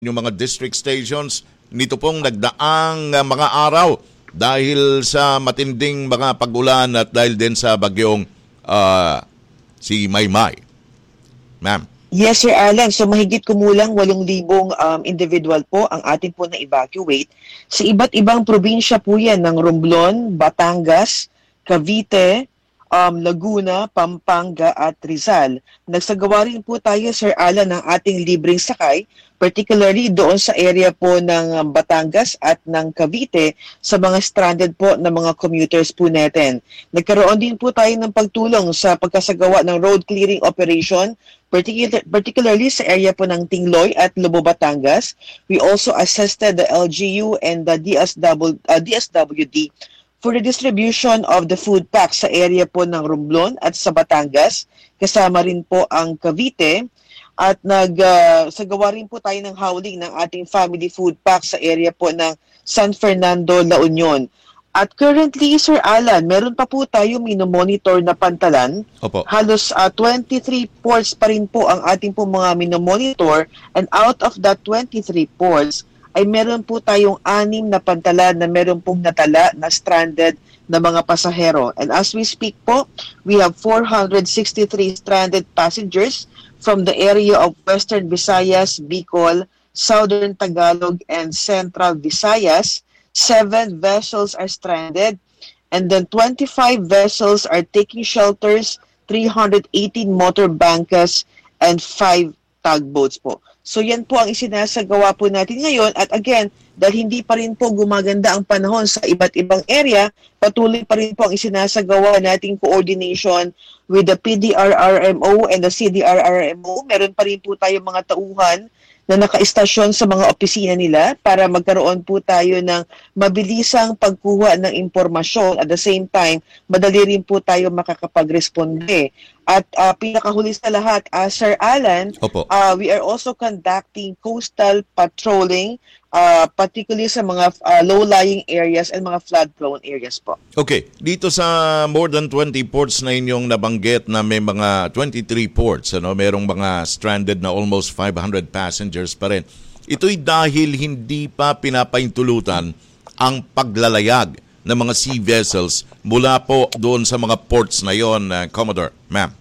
yung mga district stations nito pong nagdaang mga araw dahil sa matinding mga pag-ulan at dahil din sa bagyong si Maymay. Ma'am. Yes, Sir Alan. So mahigit kumulang 8,000 individual po ang atin po na-evacuate. Sa iba't ibang probinsya po yan ng Romblon, Batangas, Cavite, Laguna, Pampanga at Rizal. Nagsagawa rin po tayo, Sir Alan, ng ating libreng sakay, particularly doon sa area po ng Batangas at ng Cavite sa mga stranded po na mga commuters po natin. Nagkaroon din po tayo ng pagtulong sa pagkasagawa ng road clearing operation, particularly sa area po ng Tingloy at Lobo, Batangas. We also assisted the LGU and the DSWD for the distribution of the food packs sa area po ng Romblon at sa Batangas. Kasama rin po ang Cavite. At nagsagawa rin po tayo ng hauling ng ating family food pack sa area po ng San Fernando, La Union. At currently, Sir Alan, meron pa po tayo minomonitor na pantalan. Opo. Halos 23 ports pa rin po ang ating po mga minomonitor. And out of that 23 ports, ay meron po tayong 6 na pantalan na meron pong natala na stranded na mga pasahero. And as we speak po, we have 463 stranded passengers from the area of Western Visayas, Bicol, Southern Tagalog, and Central Visayas. 7 vessels are stranded, and then 25 vessels are taking shelters, 318 motor bankas, and 5 tugboats po. So yan po ang isinasagawa po natin ngayon. At again, dahil hindi pa rin po gumaganda ang panahon sa iba't ibang area, patuloy pa rin po ang isinasagawa nating coordination with the PDRRMO and the CDRRMO. Meron pa rin po tayo mga tauhan na nakaistasyon sa mga opisina nila para magkaroon po tayo ng mabilisang pagkuha ng impormasyon. At the same time, madali rin po tayo makakapag-responde. At pinakahuli sa lahat, Sir Alan, we are also conducting coastal patrolling, particularly sa mga low-lying areas and mga flood-prone areas po. Okay, dito sa more than 20 ports na inyong nabanggit na may mga 23 ports, merong mga stranded na almost 500 passengers pa rin. Ito'y dahil hindi pa pinapaintulutan ang paglalayag ng mga sea vessels mula po doon sa mga ports na yon, Commodore. Ma'am.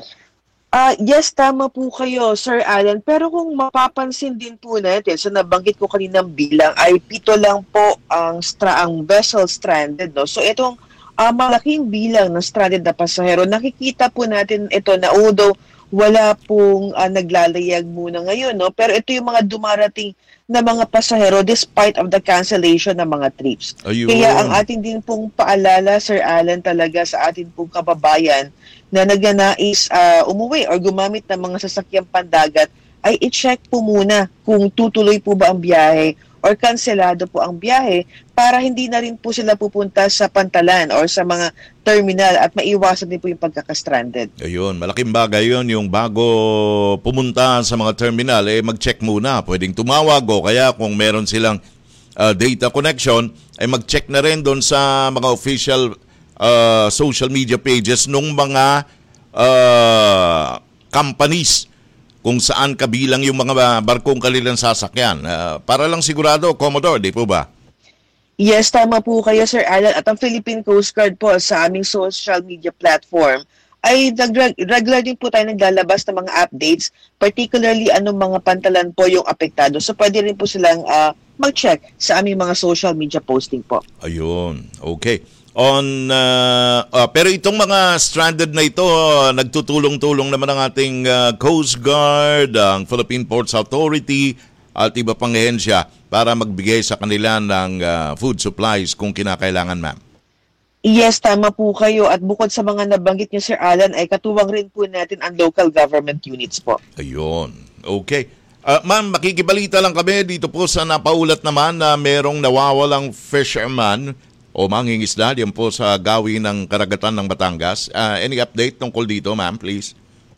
Yes, tama po kayo, Sir Alan. Pero kung mapapansin din po natin, sa nabanggit ko kaninang bilang, ay 7 lang po ang vessel stranded. No? So itong malaking bilang ng stranded na pasahero, nakikita po natin ito na although wala pong naglalayag muna ngayon, no? Pero ito yung mga dumarating na mga pasahero despite of the cancellation ng mga trips. Ayun. Kaya ang ating din pong paalala, Sir Alan, talaga sa ating pong kababayan na nagnanais umuwi or gumamit ng mga sasakyang pandagat ay i-check po muna kung tutuloy po ba ang biyahe or kanselado po ang biyahe para hindi na rin po sila pupunta sa pantalan or sa mga terminal at maiwasan din po yung pagkakastranded. Ayun, malaking bagay yun. Yung bago pumunta sa mga terminal, mag-check muna. Pwedeng tumawag o kaya kung meron silang data connection, ay mag-check na rin doon sa mga official social media pages nung mga companies kung saan kabilang yung mga barkong kanilang sasakyan. Para lang sigurado, Commodore, di po ba? Yes, tama po kayo, Sir Alan. At ang Philippine Coast Guard po sa aming social media platform ay regular din po tayo naglalabas ng mga updates, particularly anong mga pantalan po yung apektado. So pwede rin po silang mag-check sa aming mga social media posting po. Ayun, okay. Pero itong mga stranded na ito, nagtutulong-tulong naman ang ating Coast Guard, ang Philippine Ports Authority at iba pang ehensya para magbigay sa kanila ng food supplies kung kinakailangan, ma'am. Yes, tama po kayo. At bukod sa mga nabanggit niyo, Sir Alan, ay katuwang rin po natin ang local government units po. Ayun, okay. Ma'am, makikibalita lang kami dito po sa napaulat naman na merong nawawalang fisherman o mangingisda diyan po sa gawin ng karagatan ng Batangas. Any update tungkol dito, ma'am, please?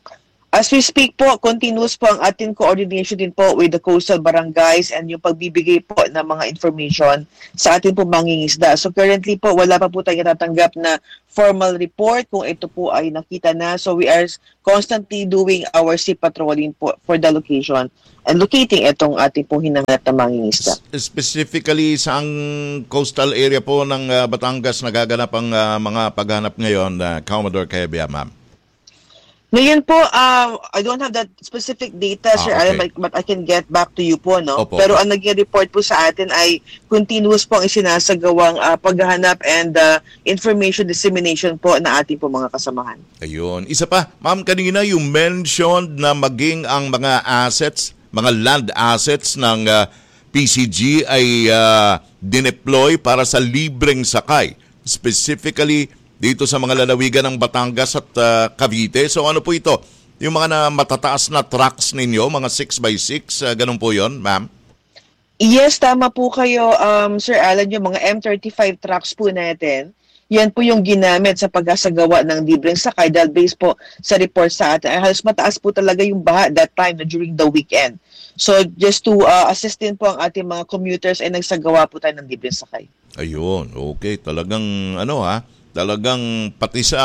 As we speak po, continuous po ang ating coordination din po with the coastal barangays and yung pagbibigay po ng mga information sa ating po mangingisda. So currently po, wala pa po tayong natatanggap na formal report kung ito po ay nakita na. So we are constantly doing our sea patrolling po for the location and locating itong ating po hinahanap na mangingisda. Specifically, saang coastal area po ng Batangas nagaganap ang mga paghanap ngayon, Commodore Cayabyab, ma'am? Ngayon po, I don't have that specific data, Sir okay. Alan, but I can get back to you po, no? Opo. Pero ang naging report po sa atin ay continuous po ang isinasagawang paghahanap and information dissemination po na ating po mga kasamahan. Ayun. Isa pa, ma'am, kanina yung mentioned na maging ang mga assets, mga land assets ng PCG ay dineploy para sa libreng sakay. Specifically, dito sa mga lalawigan ng Batangas at Cavite. So ano po ito? Yung mga matataas na trucks ninyo, mga 6x6, ganun po yon, ma'am? Yes, tama po kayo, Sir Alan, yung mga M35 trucks po natin. Yan po yung ginamit sa pagsasagawa ng libreng sakay dahil based po sa report sa atin. Ay halos mataas po talaga yung baha that time during the weekend. So just to assist din po ang ating mga commuters ay nagsagawa po tayo ng libreng sakay. Ayun, okay. Talagang talagang pati sa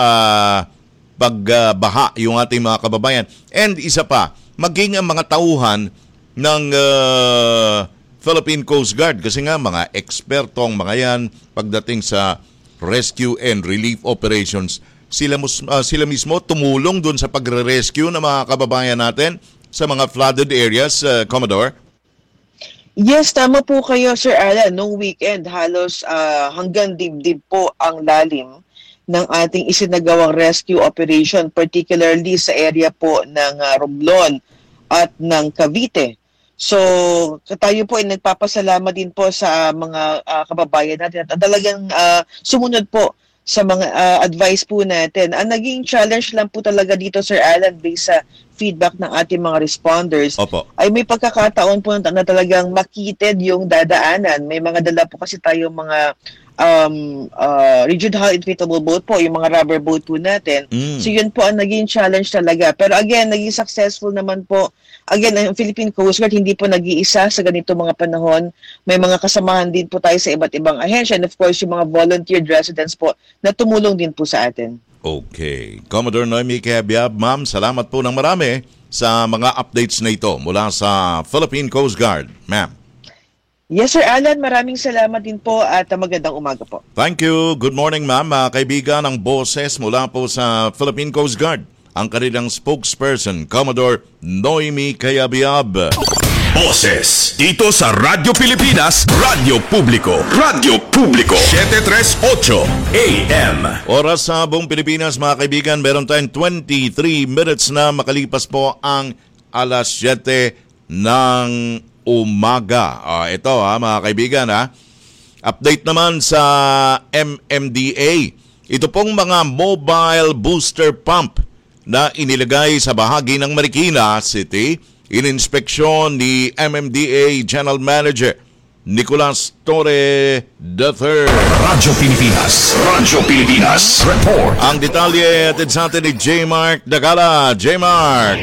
pagbaha yung ating mga kababayan. And isa pa, maging ang mga tauhan ng Philippine Coast Guard kasi nga mga ekspertong mga yan pagdating sa rescue and relief operations. Sila mismo tumulong dun sa pagre-rescue ng mga kababayan natin sa mga flooded areas, Commodore? Yes, tama po kayo, Sir Alan. Noong weekend, halos hanggang dibdib po ang lalim ng ating isinagawang rescue operation, particularly sa area po ng Romblon at ng Cavite. So, tayo po ay nagpapasalamat din po sa mga kababayan natin at talagang sumunod po sa mga advice po natin. Ang naging challenge lang po talaga dito, Sir Alan, based sa feedback ng ating mga responders, Opo. ay may pagkakataon po na talagang makitid yung dadaanan. May mga dala po kasi tayo mga rigid hull inflatable boat po, yung mga rubber boat po natin. So yun po ang naging challenge talaga. Pero again, naging successful naman po. Again, ang Philippine Coast Guard hindi po nag-iisa sa ganito mga panahon. May mga kasamahan din po tayo sa iba't ibang ahensya and of course yung mga volunteered residents po na tumulong din po sa atin. Okay. Commodore Noemi Cayabyab, ma'am, salamat po ng marami sa mga updates na ito mula sa Philippine Coast Guard. Ma'am. Yes, Sir Alan. Maraming salamat din po at magandang umaga po. Thank you. Good morning, ma'am. Kaibigan ng boses mula po sa Philippine Coast Guard, ang kanilang spokesperson, Commodore Noemi Cayabyab. Boses dito sa Radyo Pilipinas, Radyo Publiko. Radyo Publiko 738 AM. Oras sa buong Pilipinas, mga kaibigan, meron tayong 23 minutes na makalipas po ang alas 7 ng umaga. Ito mga kaibigan, update naman sa MMDA. Ito pong mga mobile booster pump na inilagay sa bahagi ng Marikina City, ininspeksyon ni MMDA General Manager Nicolas Torre III. Radyo Pilipinas, Radyo Pilipinas, report. Ang detalye atid sa atin ni J. Mark Dagala. J. Mark.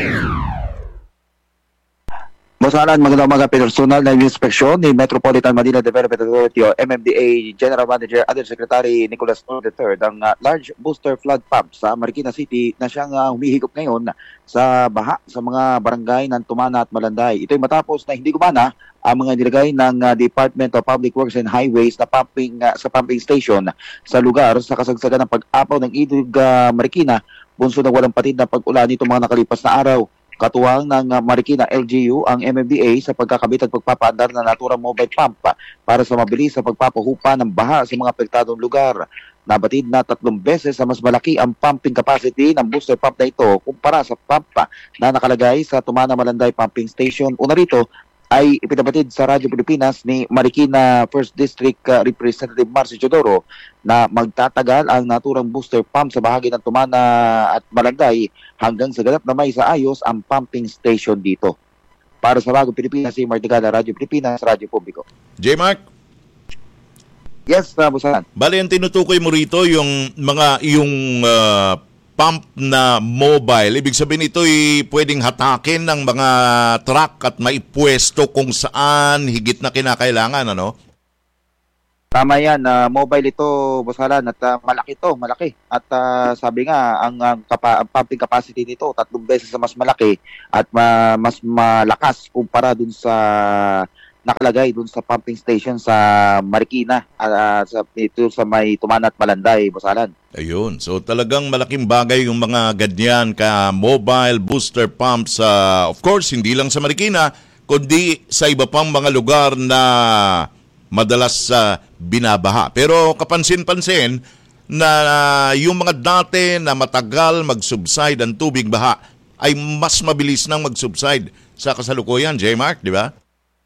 Masalan, magandang umaga. Personal na inspeksyon ni Metropolitan Manila Development Authority o MMDA General Manager Undersecretary Nicolas Torre III ang large booster flood pump sa Marikina City na siyang humihigop ngayon sa baha sa mga barangay ng Tumana at Malanday. Ito'y matapos na hindi gumana ang mga nilagay ng Department of Public Works and Highways na pumping station sa lugar sa kasagsagan ng pag-apaw ng Ilog Marikina, bunso ng walang patid na pag-ulan nito mga nakalipas na araw. Katuwang ng Marikina LGU ang MMDA sa pagkakabit at pagpapaandar na naturang mobile pump para sa mabilis sa pagpapahupa ng baha sa mga apektadong lugar. Nabatid na 3 beses sa mas malaki ang pumping capacity ng booster pump na ito kumpara sa pump na nakalagay sa Tumana Malanday Pumping Station. Una rito ay ipinabatid sa Radyo Pilipinas ni Marikina 1st District Representative Marcy Chodoro na magtatagal ang naturang booster pump sa bahagi ng Tumana at Malanday hanggang sa ganap na may saayos ang pumping station dito. Para sa Bagong Pilipinas, si Martigala, Radyo Pilipinas, Radyo Publiko. J. Mark? Yes, Busalan. Bali, ang tinutukoy mo rito yung mga pump na mobile. Ibig sabihin ito'y pwedeng hatakin ng mga truck at maipwesto kung saan higit na kinakailangan, ano? Tama yan, mobile ito, Boss Alan, at malaki. At sabi nga, ang pumping capacity nito, 3 beses mas malaki at mas malakas kumpara dun sa nakalagay dun sa pumping station sa Marikina, ito sa may Tumanat Malanday, Boss Alan. Ayun. So talagang malaking bagay yung mga ganyan ka mobile booster pumps. Of course, hindi lang sa Marikina, kundi sa iba pang mga lugar na madalas binabaha. Pero kapansin-pansin na yung mga dati na matagal mag-subside ang tubig baha ay mas mabilis nang mag-subside sa kasalukuyan, J-Mark, di ba?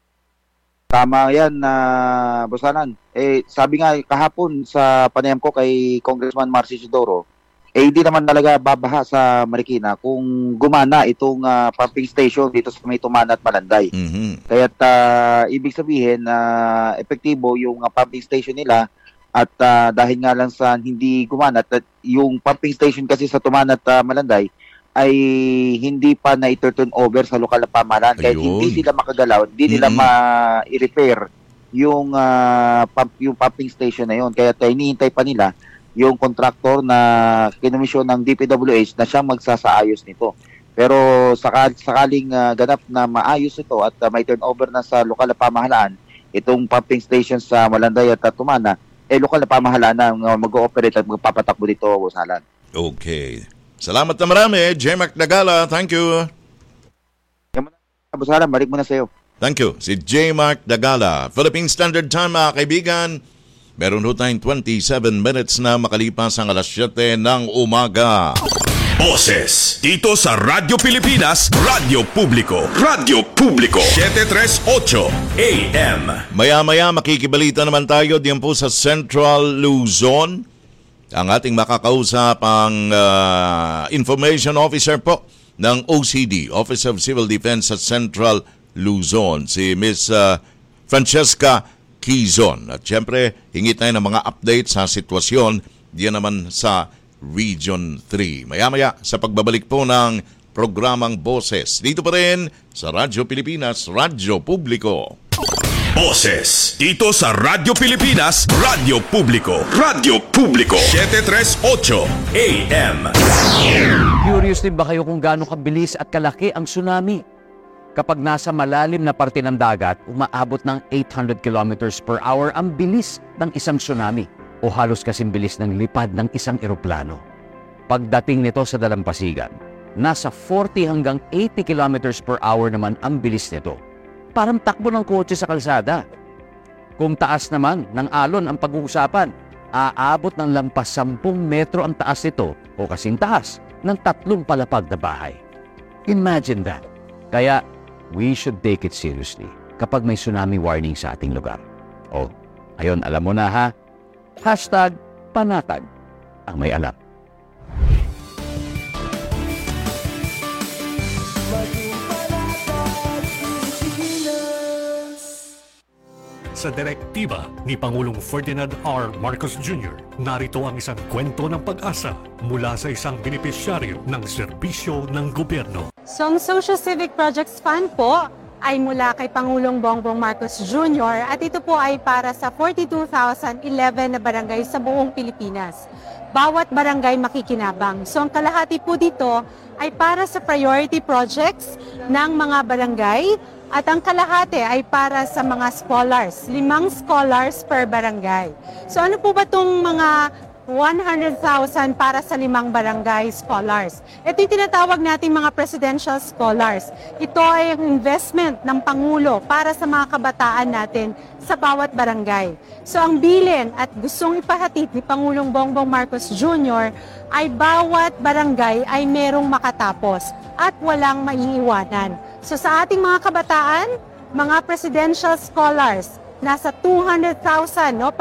Tama yan, Boss Alan. Sabi nga kahapon sa panayam ko kay Congressman Marcy Isidoro, hindi naman talaga babaha sa Marikina kung gumana itong pumping station dito sa may Tumanat Malanday. Mm-hmm. Kaya't ibig sabihin epektibo yung pumping station nila at dahil nga lang sa hindi gumana at yung pumping station kasi sa Tumanat Malanday ay hindi pa na-turn over sa lokal na pamahalaan. Kaya hindi sila makagalaw, hindi nila ma-repair yung pumping station na yun. Kaya hinihintay pa nila yung contractor na kinomisyon ng DPWH na siyang magsasaayos nito. Pero sakaling ganap na maayos ito at may turnover na sa lokal na pamahalaan, itong pumping station sa Malanday at Tumana, lokal na pamahalaan na mag-ooperate at magpapatakbo dito, Boss Alan. Okay. Salamat na marami, J-Mark Dagala. Thank you. Boss Alan, balik mo na sa'yo. Thank you. Si J-Mark Dagala. Philippine Standard Time, mga kaibigan. Meron ho tayong 27 minutes na makalipas ang alas 7 ng umaga. Boses dito sa Radyo Pilipinas, Radyo Publiko. Radyo Publiko 738 AM. Maya-maya makikibalita naman tayo diyan po sa Central Luzon. Ang ating makakausap ang Information Officer po ng OCD, Office of Civil Defense sa Central Luzon, si Miss Francesca Quizon. At syempre, hingi tayo ng mga update sa sitwasyon diyan naman sa Region 3. Maya-maya sa pagbabalik po ng programang Boses. Dito pa rin sa Radyo Pilipinas, Radyo Publiko. Boses dito sa Radyo Pilipinas, Radyo Publiko. Radyo Publiko 738 AM. Curious din ba kayo kung gaano kabilis at kalaki ang tsunami? Kapag nasa malalim na parte ng dagat, umaabot ng 800 kilometers per hour ang bilis ng isang tsunami o halos kasing bilis ng lipad ng isang eroplano. Pagdating nito sa dalampasigan, nasa 40 hanggang 80 kilometers per hour naman ang bilis nito. Parang takbo ng kotse sa kalsada. Kung taas naman ng alon ang pag-uusapan, aabot ng lampas 10 metro ang taas nito o kasing taas ng 3 palapag na bahay. Imagine that. Kaya, we should take it seriously kapag may tsunami warning sa ating lugar. O, ayun, alam mo na ha? #panatag ang may alam. Sa direktiba ni Pangulong Ferdinand R. Marcos Jr., narito ang isang kwento ng pag-asa mula sa isang benepisyaryo ng serbisyo ng gobyerno. So ang Social Civic Projects Fund po ay mula kay Pangulong Bongbong Marcos Jr. at ito po ay para sa 42,011 na barangay sa buong Pilipinas. Bawat barangay makikinabang. So ang kalahati po dito ay para sa priority projects ng mga barangay at ang kalahati ay para sa mga scholars, 5 scholars per barangay. So ano po ba itong mga 100,000 para sa 5 barangay scholars? Ito yung tinatawag nating mga presidential scholars. Ito ay ang investment ng Pangulo para sa mga kabataan natin sa bawat barangay. So ang bilin at gustong ipahatid ni Pangulong Bongbong Marcos Jr. ay bawat barangay ay merong makatapos at walang maiiwanan. So sa ating mga kabataan, mga presidential scholars, nasa 200,000 no,